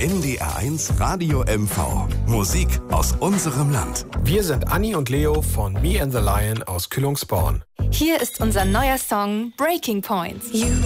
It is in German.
NDR1 Radio MV. Musik aus unserem Land. Wir sind Anni und Leo von Me and the Lion aus Kühlungsborn. Hier ist unser neuer Song Breaking Point.